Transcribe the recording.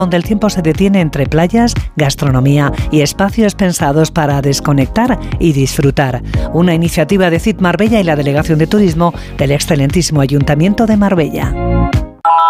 donde el tiempo se detiene entre playas, gastronomía y espacios pensados para desconectar y disfrutar. Una iniciativa de CIT Marbella y la Delegación de Turismo del excelentísimo Ayuntamiento de Marbella.